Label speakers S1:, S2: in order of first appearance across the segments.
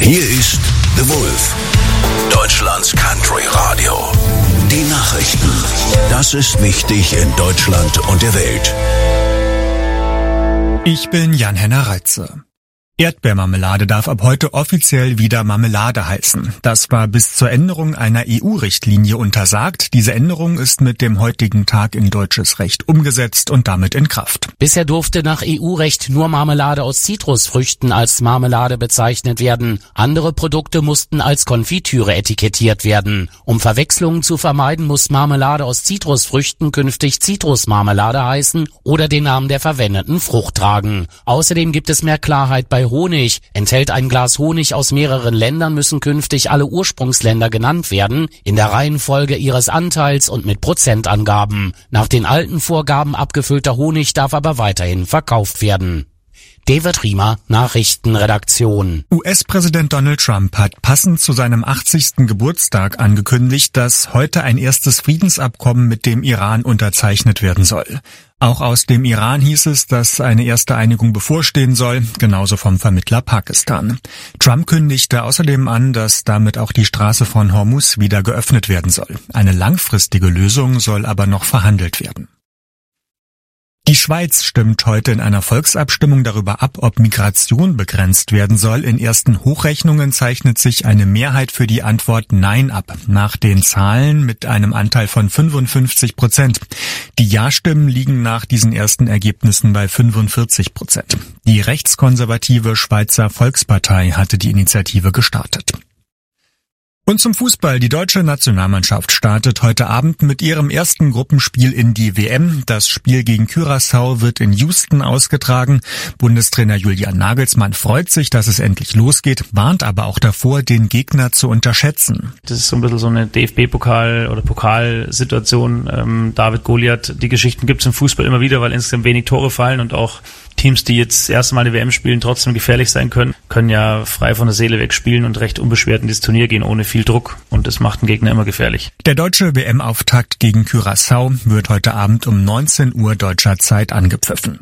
S1: Hier ist The Wolf, Deutschlands Country Radio. Die Nachrichten. Das ist wichtig in Deutschland und der Welt.
S2: Ich bin Jan-Henner Reitze. Erdbeermarmelade darf ab heute offiziell wieder Marmelade heißen. Das war bis zur Änderung einer EU-Richtlinie untersagt. Diese Änderung ist mit dem heutigen Tag in deutsches Recht umgesetzt und damit in Kraft.
S3: Bisher durfte nach EU-Recht nur Marmelade aus Zitrusfrüchten als Marmelade bezeichnet werden. Andere Produkte mussten als Konfitüre etikettiert werden. Um Verwechslungen zu vermeiden, muss Marmelade aus Zitrusfrüchten künftig Zitrusmarmelade heißen oder den Namen der verwendeten Frucht tragen. Außerdem gibt es mehr Klarheit bei Honig. Enthält ein Glas Honig aus mehreren Ländern, müssen künftig alle Ursprungsländer genannt werden, in der Reihenfolge ihres Anteils und mit Prozentangaben. Nach den alten Vorgaben abgefüllter Honig darf aber weiterhin verkauft werden. David Riemer, Nachrichtenredaktion.
S2: US-Präsident Donald Trump hat passend zu seinem 80. Geburtstag angekündigt, dass heute ein erstes Friedensabkommen mit dem Iran unterzeichnet werden soll. Auch aus dem Iran hieß es, dass eine erste Einigung bevorstehen soll, genauso vom Vermittler Pakistan. Trump kündigte außerdem an, dass damit auch die Straße von Hormuz wieder geöffnet werden soll. Eine langfristige Lösung soll aber noch verhandelt werden. Die Schweiz stimmt heute in einer Volksabstimmung darüber ab, ob Migration begrenzt werden soll. In ersten Hochrechnungen zeichnet sich eine Mehrheit für die Antwort Nein ab. Nach den Zahlen mit einem Anteil von 55%. Die Ja-Stimmen liegen nach diesen ersten Ergebnissen bei 45%. Die rechtskonservative Schweizer Volkspartei hatte die Initiative gestartet. Und zum Fußball. Die deutsche Nationalmannschaft startet heute Abend mit ihrem ersten Gruppenspiel in die WM. Das Spiel gegen Curaçao wird in Houston ausgetragen. Bundestrainer Julian Nagelsmann freut sich, dass es endlich losgeht, warnt aber auch davor, den Gegner zu unterschätzen.
S4: Das ist so ein bisschen so eine DFB-Pokal- oder Pokalsituation. David Goliath, die Geschichten gibt es im Fußball immer wieder, weil insgesamt wenig Tore fallen und auch Teams, die jetzt das erste Mal eine WM spielen, trotzdem gefährlich sein können ja frei von der Seele weg spielen und recht unbeschwert in dieses Turnier gehen, ohne viel Druck. Und das macht den Gegner immer gefährlich.
S2: Der deutsche WM-Auftakt gegen Curaçao wird heute Abend um 19 Uhr deutscher Zeit angepfiffen.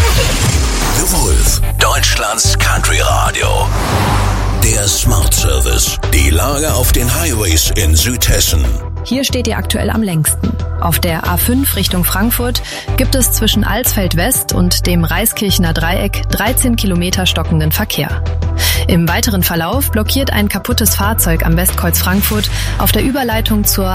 S1: The Wolf, Deutschlands Country Radio. Der Smart Service. Die Lage auf den Highways in Südhessen.
S5: Hier steht ihr aktuell am längsten. Auf der A5 Richtung Frankfurt gibt es zwischen Alsfeld West und dem Reiskirchener Dreieck 13 Kilometer stockenden Verkehr. Im weiteren Verlauf blockiert ein kaputtes Fahrzeug am Westkreuz Frankfurt auf der Überleitung zur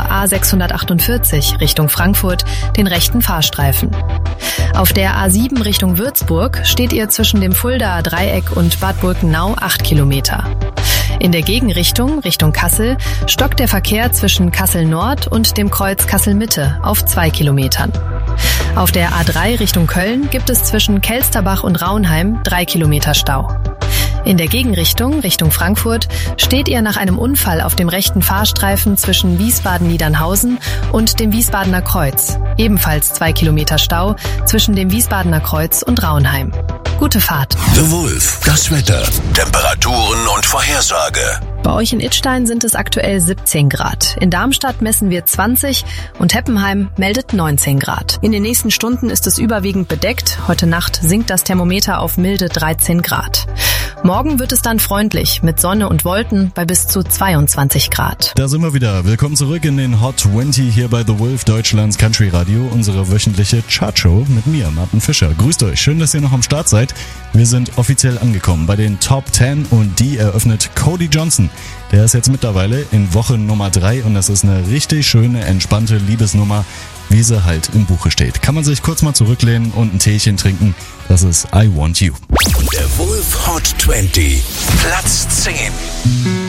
S5: A648 Richtung Frankfurt den rechten Fahrstreifen. Auf der A7 Richtung Würzburg steht ihr zwischen dem Fuldaer Dreieck und Bad Burkenau 8 Kilometer. In der Gegenrichtung, Richtung Kassel, stockt der Verkehr zwischen Kassel Nord und dem Kreuz Kassel Mitte auf 2 Kilometern. Auf der A3 Richtung Köln gibt es zwischen Kelsterbach und Raunheim 3 Kilometer Stau. In der Gegenrichtung, Richtung Frankfurt, steht ihr nach einem Unfall auf dem rechten Fahrstreifen zwischen Wiesbaden-Niedernhausen und dem Wiesbadener Kreuz. Ebenfalls 2 Kilometer Stau zwischen dem Wiesbadener Kreuz und Raunheim. Gute Fahrt.
S1: The Wolf, das Wetter, Temperaturen und Vorhersage.
S5: Bei euch in Idstein sind es aktuell 17 Grad. In Darmstadt messen wir 20 und Heppenheim meldet 19 Grad. In den nächsten Stunden ist es überwiegend bedeckt. Heute Nacht sinkt das Thermometer auf milde 13 Grad. Morgen wird es dann freundlich mit Sonne und Wolken bei bis zu 22 Grad.
S6: Da sind wir wieder. Willkommen zurück in den Hot 20 hier bei The Wolf, Deutschlands Country Radio, unsere wöchentliche Chartshow mit mir, Martin Fischer. Grüßt euch, schön, dass ihr noch am Start seid. Wir sind offiziell angekommen bei den Top 10 und die eröffnet Cody Johnson. Der ist jetzt mittlerweile in Woche Nummer 3 und das ist eine richtig schöne, entspannte Liebesnummer, wie sie halt im Buche steht. Kann man sich kurz mal zurücklehnen und ein Teechen trinken. Das ist I Want You.
S1: Der Wolf Hot 20, Platz 10.